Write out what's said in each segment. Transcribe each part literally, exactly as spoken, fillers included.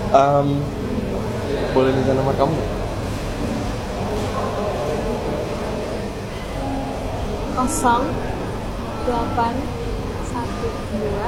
Um, boleh minta nomor kamu nggak? Kosong delapan satu dua.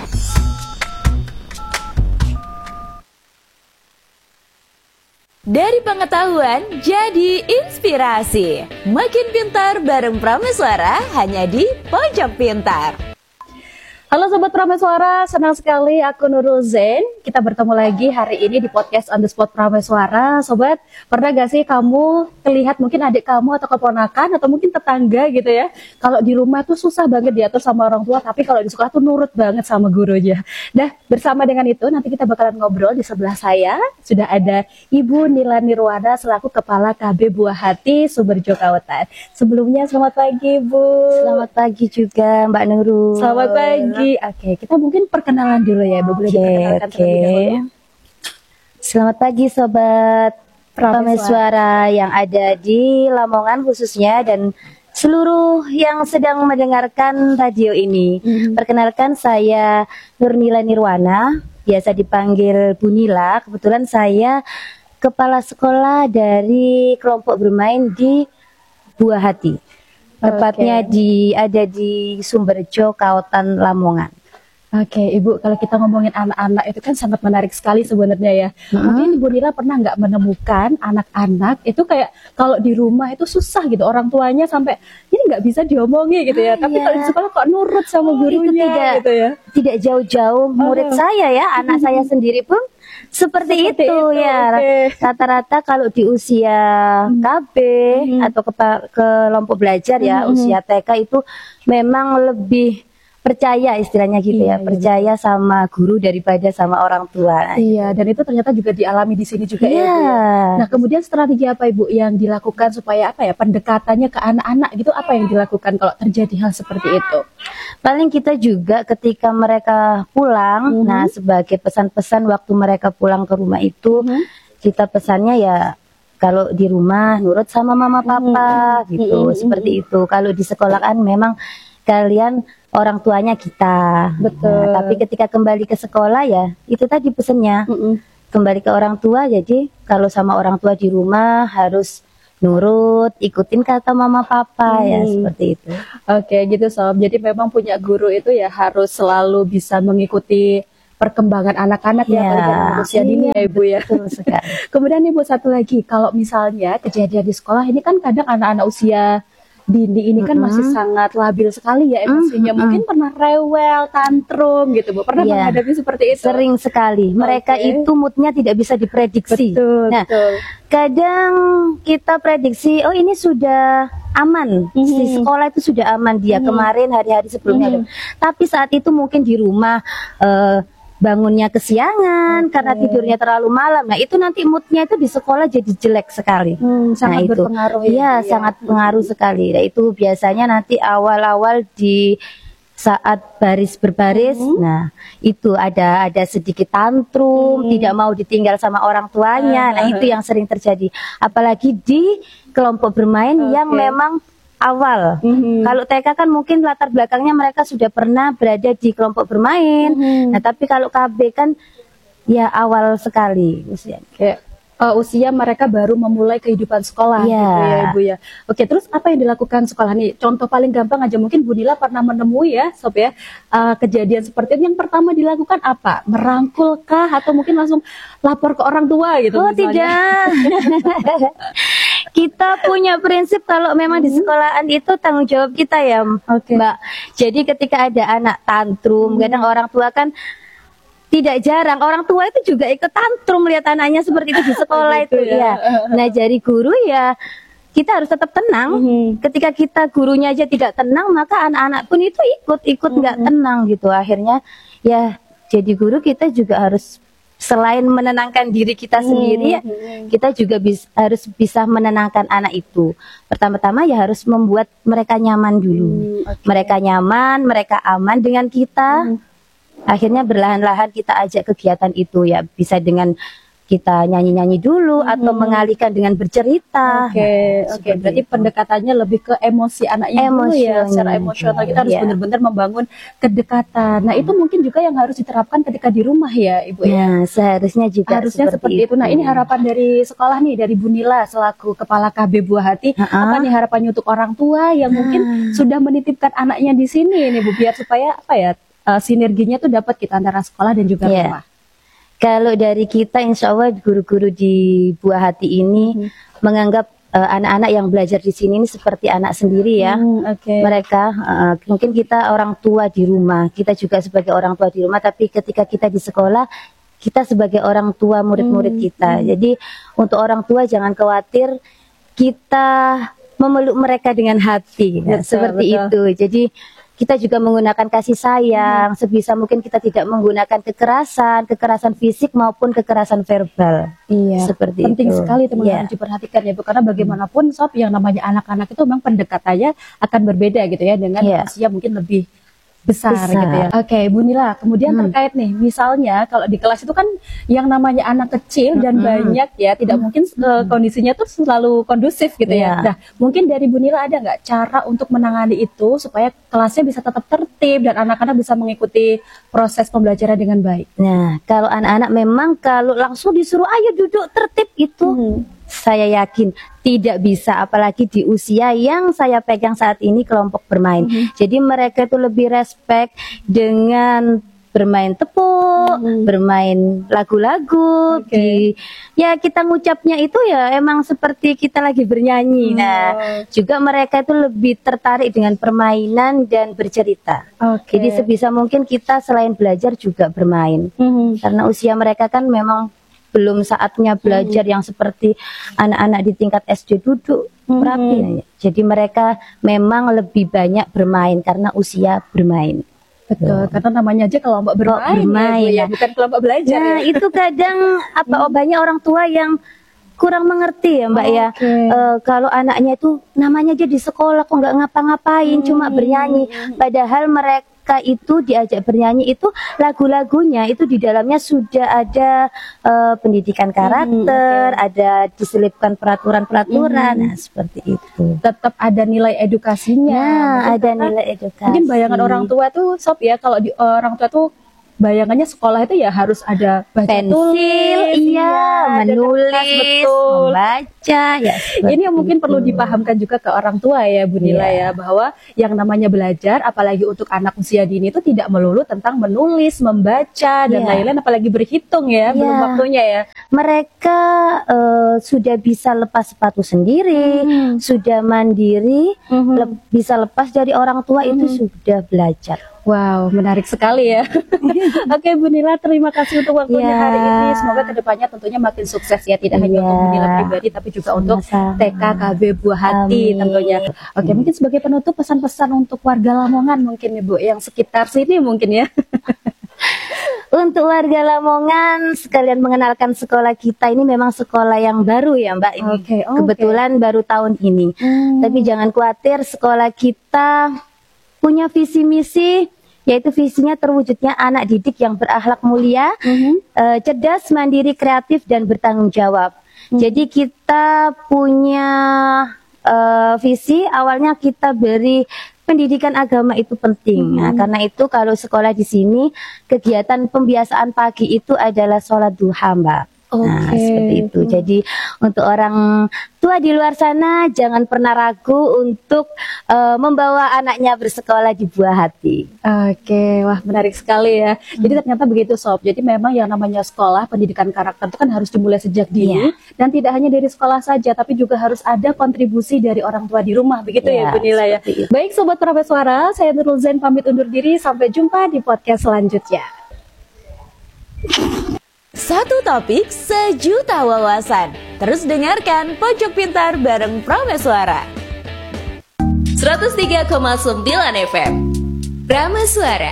Dari pengetahuan jadi inspirasi. Makin pintar bareng Prameswara hanya di Pojok Pintar. Halo Sobat Prameswara, senang sekali aku Nurul Zain. Kita bertemu lagi hari ini di podcast On The Spot Prameswara. Sobat, pernah gak sih kamu terlihat mungkin adik kamu atau keponakan atau mungkin tetangga gitu ya, kalau di rumah tuh susah banget diatur sama orang tua, tapi kalau di sekolah tuh nurut banget sama gurunya. Nah, bersama dengan itu nanti kita bakalan ngobrol. Di sebelah saya sudah ada Ibu Nila Nirwana selaku Kepala K B Buah Hati Sumberjo Kautan. Sebelumnya selamat pagi Bu. Selamat pagi juga Mbak Nurul. Selamat pagi. Oke, kita mungkin perkenalan dulu ya, Bu. Boleh diperkenalkan terlebih dahulu. Selamat pagi Sobat Prameswara yang ada di Lamongan khususnya dan seluruh yang sedang mendengarkan radio ini. Mm-hmm. Perkenalkan saya Nurnila Nirwana, biasa dipanggil Bu Nila. Kebetulan saya kepala sekolah dari kelompok bermain di Buah Hati. Tepatnya okay. di ada di Sumberjo, Kautan, Lamongan. Oke, okay, Ibu, kalau kita ngomongin anak-anak itu kan sangat menarik sekali sebenarnya ya. Hmm. Mungkin Ibu Nila pernah nggak menemukan anak-anak itu kayak kalau di rumah itu susah gitu, orang tuanya sampai ini nggak bisa diomongi gitu ya. Ah, tapi iya. Kalau di sekolah kok nurut sama oh, gurunya itu tidak, gitu ya. Tidak jauh-jauh murid oh. saya ya, anak hmm. saya sendiri pun seperti, seperti itu, itu ya. Rata-rata okay. Kalau di usia hmm. K B hmm. atau ke kelompok belajar ya, hmm. usia T K itu memang lebih percaya istilahnya gitu iya, ya, percaya iya. sama guru daripada sama orang tua. Iya, dan itu ternyata juga dialami di sini juga iya. ya, Bu, ya. Nah, kemudian strategi apa Ibu yang dilakukan supaya apa ya, pendekatannya ke anak-anak gitu, apa yang dilakukan kalau terjadi hal seperti itu? Paling kita juga ketika mereka pulang, mm-hmm. nah sebagai pesan-pesan waktu mereka pulang ke rumah itu, mm-hmm. kita pesannya ya kalau di rumah nurut sama mama papa mm-hmm. gitu, mm-hmm. seperti itu. Kalau di sekolah kan memang kalian orang tuanya kita. Betul. Nah, tapi ketika kembali ke sekolah ya itu tadi pesannya mm-mm. kembali ke orang tua. Jadi kalau sama orang tua di rumah harus nurut, ikutin kata mama papa hmm. ya seperti itu. Oke gitu Sob. Jadi memang punya guru itu ya harus selalu bisa mengikuti perkembangan anak-anak ya, ya pada usia dini ya Ibu ya. Kemudian Ibu satu lagi, kalau misalnya kejadian di sekolah ini kan kadang anak-anak usia dini ini kan mm-hmm. masih sangat labil sekali ya emosinya, mm-hmm. mungkin pernah rewel, tantrum gitu Bu, pernah yeah. menghadapi seperti itu? Sering sekali, mereka okay. itu moodnya tidak bisa diprediksi. Betul, nah, betul. Kadang kita prediksi, oh ini sudah aman, mm-hmm. di sekolah itu sudah aman dia mm-hmm. kemarin hari-hari sebelumnya, mm-hmm. tapi saat itu mungkin di rumah uh, bangunnya kesiangan okay. karena tidurnya terlalu malam. Nah itu nanti moodnya itu di sekolah jadi jelek sekali. Hmm, sangat nah, itu berpengaruh ya, ya sangat pengaruh hmm. sekali. Nah itu biasanya nanti awal-awal di saat baris berbaris, hmm. nah itu ada ada sedikit tantrum, hmm. tidak mau ditinggal sama orang tuanya. Hmm. Nah itu yang sering terjadi. Apalagi di kelompok bermain okay. yang memang awal. Mm-hmm. Kalau T K kan mungkin latar belakangnya mereka sudah pernah berada di kelompok bermain. Mm-hmm. Nah, tapi kalau K B kan ya awal sekali usia. Kayak uh, usia mereka baru memulai kehidupan sekolah yeah. gitu ya Ibu ya. Oke, terus apa yang dilakukan sekolah nih? Contoh paling gampang aja, mungkin Bu Nila pernah menemui ya, Sob ya, uh, kejadian seperti ini. Yang pertama dilakukan apa? Merangkul kah atau mungkin langsung lapor ke orang tua gitu? Oh, misalnya? Tidak. Kita punya prinsip kalau memang hmm. di sekolahan itu tanggung jawab kita ya okay. Mbak. Jadi ketika ada anak tantrum, hmm. kadang orang tua kan tidak jarang orang tua itu juga ikut tantrum lihat anaknya seperti itu di sekolah itu ya. ya. Nah jadi guru ya kita harus tetap tenang. Hmm. Ketika kita gurunya aja tidak tenang, maka anak-anak pun itu ikut ikut nggak hmm. tenang gitu. Akhirnya ya jadi guru kita juga harus selain menenangkan diri kita sendiri, hmm. kita juga bis, harus bisa menenangkan anak itu. Pertama-tama ya harus membuat mereka nyaman dulu. Hmm, okay. Mereka nyaman, mereka aman dengan kita. Hmm. Akhirnya berlahan-lahan kita ajak kegiatan itu ya, bisa dengan kita nyanyi-nyanyi dulu hmm. atau mengalihkan dengan bercerita. Oke, okay, nah, oke. Okay. Berarti itu. pendekatannya lebih ke emosi anaknya dulu ya. Secara emosional kita harus yeah. benar-benar membangun kedekatan. Nah, itu mungkin juga yang harus diterapkan ketika di rumah ya, Ibu ya. Nah, seharusnya juga harusnya seperti, seperti itu. itu. Nah, ini harapan dari sekolah nih, dari Bu Nila selaku Kepala K B Buah Hati. Uh-uh. Apa nih harapannya untuk orang tua yang mungkin uh. sudah menitipkan anaknya di sini nih, Bu, biar supaya apa ya? Uh, sinerginya tuh dapat kita antara sekolah dan juga yeah. rumah. Kalau dari kita, insya Allah guru-guru di Buah Hati ini hmm. menganggap uh, anak-anak yang belajar di sini ini seperti anak sendiri ya. Hmm, okay. Mereka uh, mungkin kita orang tua di rumah, kita juga sebagai orang tua di rumah, tapi ketika kita di sekolah, kita sebagai orang tua murid-murid hmm. kita. Hmm. Jadi untuk orang tua jangan khawatir, kita memeluk mereka dengan hati, betul, seperti betul. itu. Jadi kita juga menggunakan kasih sayang, hmm. sebisa mungkin kita tidak menggunakan kekerasan, kekerasan fisik maupun kekerasan verbal. Iya, seperti penting itu. sekali teman-teman yeah. diperhatikan ya Bu, karena bagaimanapun Sob yang namanya anak-anak itu memang pendekatannya akan berbeda gitu ya dengan yeah. usia mungkin lebih besar, besar gitu ya. Oke, okay, Bu Nila, kemudian hmm. terkait nih, misalnya kalau di kelas itu kan yang namanya anak kecil dan hmm. banyak ya, tidak hmm. mungkin uh, kondisinya tuh selalu kondusif gitu yeah. ya. Nah, mungkin dari Bu Nila ada nggak cara untuk menangani itu supaya kelasnya bisa tetap tertib dan anak-anak bisa mengikuti proses pembelajaran dengan baik? Nah, kalau anak-anak memang kalau langsung disuruh ayo duduk tertib itu hmm. saya yakin tidak bisa, apalagi di usia yang saya pegang saat ini kelompok bermain. Mm-hmm. Jadi mereka itu lebih respect dengan bermain tepuk, mm-hmm. bermain lagu-lagu. Okay. Di, ya kita ngucapnya itu ya emang seperti kita lagi bernyanyi. Mm-hmm. Nah, juga mereka itu lebih tertarik dengan permainan dan bercerita. Okay. Jadi sebisa mungkin kita selain belajar juga bermain. Mm-hmm. Karena usia mereka kan memang belum saatnya belajar hmm. yang seperti anak-anak di tingkat S D duduk hmm. rapi. Jadi mereka memang lebih banyak bermain karena usia bermain. Betul, karena namanya aja kelompok bermain, bermain ya, ya, bukan kelompok belajar. Nah, ya. itu kadang apa hmm. banyak orang tua yang kurang mengerti ya Mbak oh, ya. Okay. Uh, kalau anaknya itu namanya aja di sekolah kok nggak ngapa-ngapain, hmm. cuma bernyanyi. Padahal mereka itu diajak bernyanyi itu lagu-lagunya itu di dalamnya sudah ada uh, pendidikan karakter, hmm, okay. ada diselipkan peraturan-peraturan, hmm. nah seperti itu. Tetap ada nilai edukasinya. Nah, ada nilai edukasi. Mungkin bayangan orang tua tuh Sob ya, kalau di orang tua tuh bayangannya sekolah itu ya harus ada baca pensil, tulis, iya, ya, menulis, betul. membaca, ya. Ini yang mungkin itu. perlu dipahamkan juga ke orang tua ya, Bu Nila ya. ya, bahwa yang namanya belajar, apalagi untuk anak usia dini itu tidak melulu tentang menulis, membaca dan ya. lain-lain, apalagi berhitung ya, ya. belum waktunya ya. Mereka uh, sudah bisa lepas sepatu sendiri, hmm. sudah mandiri, hmm. le bisa lepas dari orang tua hmm. itu sudah belajar. Wow, menarik sekali ya. Oke, Bu Nila, terima kasih untuk waktunya yeah. hari ini. Semoga kedepannya tentunya makin sukses ya, tidak yeah. hanya untuk Bu Nila pribadi, tapi juga untuk T K K B Buah Hati Amin. tentunya. Oke, mungkin sebagai penutup pesan-pesan untuk warga Lamongan mungkin ya Bu, yang sekitar sini mungkin ya. Untuk warga Lamongan, sekalian mengenalkan sekolah kita ini memang sekolah yang baru ya Mbak ini. Okay, oh, Kebetulan okay. baru tahun ini. Hmm. Tapi jangan khawatir, sekolah kita punya visi misi, yaitu visinya terwujudnya anak didik yang berakhlak mulia, mm-hmm. uh, cerdas, mandiri, kreatif, dan bertanggung jawab. Mm-hmm. Jadi kita punya uh, visi, awalnya kita beri pendidikan agama itu penting. Mm-hmm. Nah, karena itu kalau sekolah di sini, kegiatan pembiasaan pagi itu adalah sholat duha, Mbak. Okay. Nah, seperti itu. Jadi untuk orang tua di luar sana jangan pernah ragu untuk uh, membawa anaknya bersekolah di Buah Hati. Oke, okay. Wah menarik sekali ya. Hmm. Jadi ternyata begitu Sob. Jadi memang yang namanya sekolah pendidikan karakter itu kan harus dimulai sejak dini, yeah. dan tidak hanya dari sekolah saja, tapi juga harus ada kontribusi dari orang tua di rumah. Begitu yeah, ya Bu Nila ya. Itu. Baik Sobat Prameswara, saya Nurul Zain pamit undur diri. Sampai jumpa di podcast selanjutnya. Satu topik, sejuta wawasan. Terus dengarkan Pojok Pintar bareng Prameswara. seratus tiga koma sembilan F M Prameswara.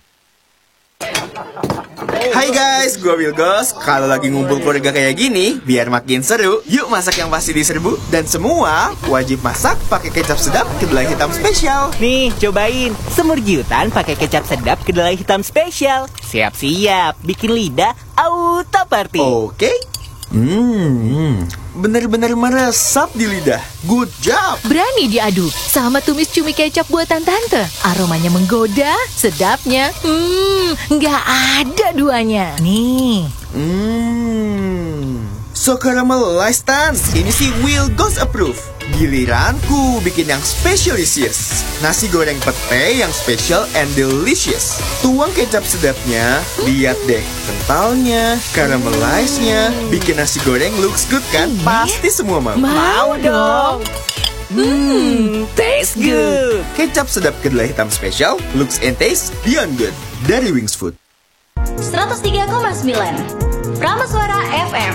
Hai guys, gue Wilgos. Kalau lagi ngumpul keluarga kayak gini, biar makin seru, yuk masak yang pasti diserbu. Dan semua wajib masak pakai kecap sedap kedelai hitam spesial. Nih, cobain semur jiutan pakai kecap sedap kedelai hitam spesial. Siap-siap, bikin lidah auto party. Oke, Hmm, benar-benar meresap di lidah. Good job. Berani diadu sama tumis cumi kecap buatan tante. Aromanya menggoda, sedapnya, hmm, nggak ada duanya. Nih. Hmm, so caramelized Tans. Ini sih Will Ghost approve. Giliranku bikin yang specialisius. Nasi goreng pete yang special and delicious. Tuang kecap sedapnya. Lihat deh, kentalnya, caramelized-nya. Bikin nasi goreng looks good kan? Pasti semua mau. Mau dong. Hmm, taste good. Kecap sedap kedelai hitam special, looks and taste beyond good. Dari Wings Food. seratus tiga koma sembilan Prameswara F M.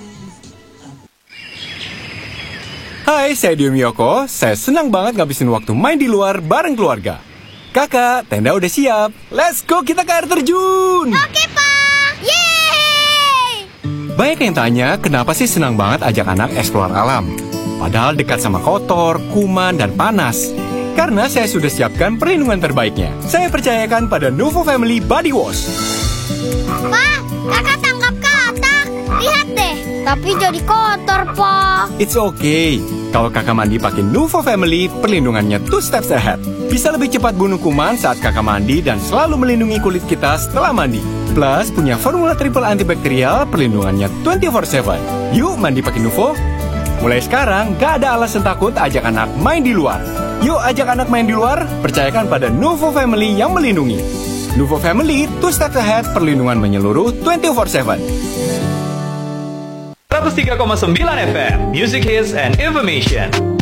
Hai, saya Dio Miyoko. Saya senang banget ngabisin waktu main di luar bareng keluarga. Kakak, tenda udah siap. Let's go, kita ke air terjun. Oke, Pak. Yeay! Banyak yang tanya, kenapa sih senang banget ajak anak eksplor alam? Padahal dekat sama kotor, kuman, dan panas. Karena saya sudah siapkan perlindungan terbaiknya. Saya percayakan pada Nuvo Family Body Wash. Pak, kakak tangkap katak. Lihat deh, tapi jadi kotor, Pak. It's okay. Kalau kakak mandi pakai Nuvo Family, perlindungannya two steps ahead. Bisa lebih cepat bunuh kuman saat kakak mandi dan selalu melindungi kulit kita setelah mandi. Plus, punya formula triple antibakterial, perlindungannya dua puluh empat tujuh. Yuk mandi pakai Nuvo. Mulai sekarang, gak ada alasan takut ajak anak main di luar. Yuk ajak anak main di luar, percayakan pada Nuvo Family yang melindungi. Nuvo Family, two steps ahead, perlindungan menyeluruh dua puluh empat tujuh. seratus tiga koma sembilan F M, Music Hits and Information.